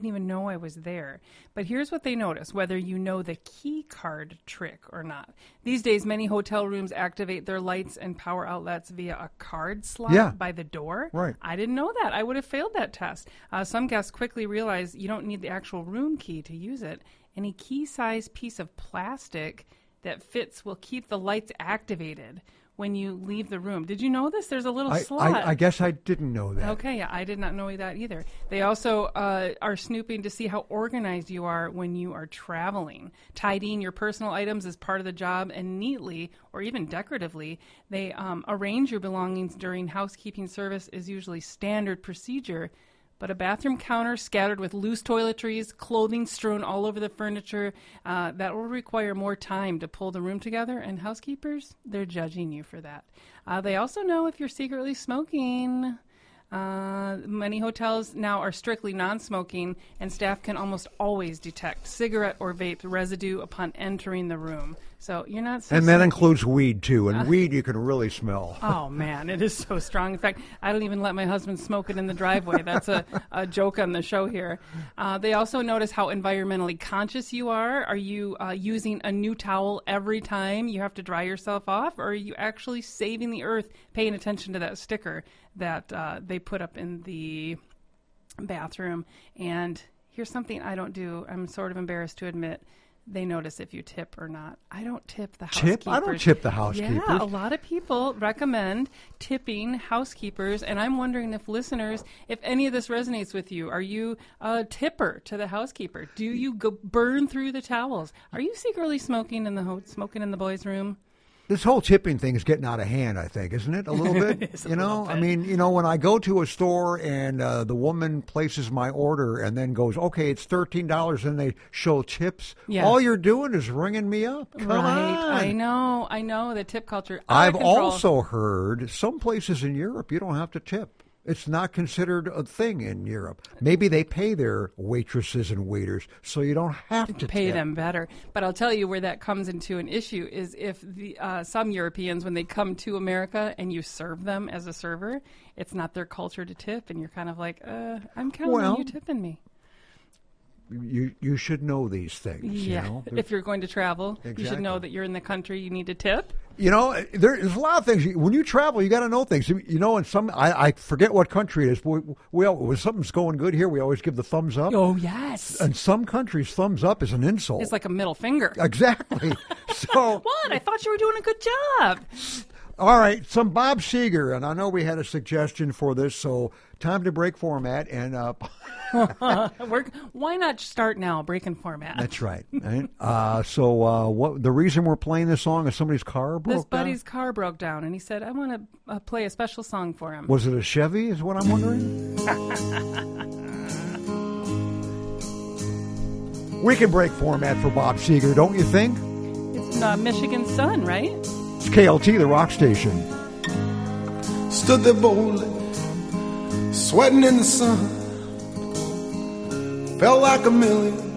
even know I was there. But here's what they notice, whether you know the key card trick or not. These days, many hotel rooms activate their lights and power outlets via a card slot by the door. Right. I didn't know that. I would have failed that test. Some guests quickly realize you don't need the actual room key to use it. Any key-sized piece of plastic that fits will keep the lights activated when you leave the room. Did you know this? There's a little slot. I guess I didn't know that. Okay, yeah, I did not know that either. They also are snooping to see how organized you are when you are traveling. Tidying your personal items is part of the job, and neatly, or even decoratively, they arrange your belongings during housekeeping service is usually standard procedure. But a bathroom counter scattered with loose toiletries, clothing strewn all over the furniture, that will require more time to pull the room together. And housekeepers, they're judging you for that. They also know if you're secretly smoking. Many hotels now are strictly non-smoking, and staff can almost always detect cigarette or vape residue upon entering the room. So you're not so And that smoky. includes weed, too. And weed you can really smell. Oh, man, it is so strong. In fact, I don't even let my husband smoke it in the driveway. That's a joke on the show here. They also notice how environmentally conscious you are. Are you using a new towel every time you have to dry yourself off? Or are you actually saving the earth, paying attention to that sticker that they put up in the bathroom? And here's something I don't do. I'm sort of embarrassed to admit. They notice if you tip or not. I don't tip the housekeepers. Tip? I don't tip the housekeepers. Yeah, a lot of people recommend tipping housekeepers, and I'm wondering if listeners, if any of this resonates with you. Are you a tipper to the housekeeper? Do you go burn through the towels? Are you secretly smoking in the boys' room? This whole tipping thing is getting out of hand, I think, isn't it? A little bit. It is a little bit. I mean, when I go to a store and the woman places my order and then goes, okay, it's $13, and they show tips. Yeah. All you're doing is ringing me up. Come on. I know the tip culture. I've also heard some places in Europe you don't have to tip. It's not considered a thing in Europe. Maybe they pay their waitresses and waiters, so you don't have to pay tip. them better. But I'll tell you where that comes into an issue is if some Europeans, when they come to America and you serve them as a server, it's not their culture to tip, and you're kind of like, I'm counting on you tipping me. You should know these things. Yeah. If you're going to travel, you should know that you're in the country you need to tip. There's a lot of things. When you travel, you got to know things. And some I forget what country it is. But when something's going good here, we always give the thumbs up. Oh, yes. In some countries, thumbs up is an insult. It's like a middle finger. Exactly. So what? I thought you were doing a good job. All right, some Bob Seger, and I know we had a suggestion for this, so time to break format. And why not start now, breaking format? That's right. So the reason we're playing this song is somebody's car broke down? This buddy's car broke down, and he said, I want to play a special song for him. Was it a Chevy is what I'm wondering? We can break format for Bob Seger, don't you think? It's Michigan Sun, right? It's KLT, the rock station. Stood there boldly, sweating in the sun. Felt like a million